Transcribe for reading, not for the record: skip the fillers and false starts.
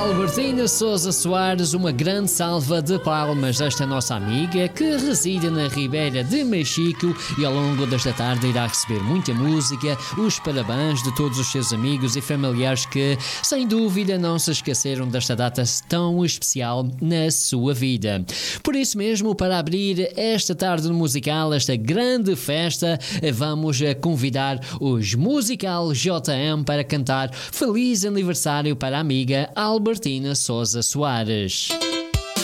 Albertina Souza Soares, uma grande salva de palmas a esta nossa amiga que reside na Ribeira de Mexico e ao longo desta tarde irá receber muita música, os parabéns de todos os seus amigos e familiares que, sem dúvida, não se esqueceram desta data tão especial na sua vida. Por isso mesmo, para abrir esta tarde musical, esta grande festa, vamos convidar os Musical JM para cantar Feliz Aniversário para a amiga Albertina Souza Soares.